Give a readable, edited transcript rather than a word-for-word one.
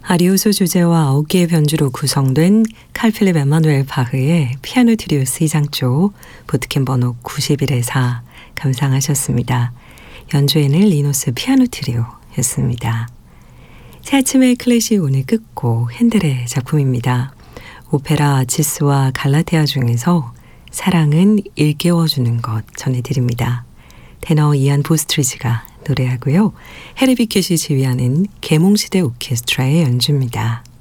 아리오소 주제와 9개의 변주로 구성된 칼 필립 에마누엘 바흐의 피아노 트리오 C장조 보트캠 번호 91의 4 감상하셨습니다. 연주에는 리노스 피아노 트리오였습니다. 새 아침의 클래식 오늘 끝곡 핸델의 작품입니다. 오페라 아치스와 갈라테아 중에서 사랑은 일깨워주는 것 전해드립니다. 테너 이안 보스트리지가 노래하고요. 헤르비켓이 지휘하는 계몽시대 오케스트라의 연주입니다.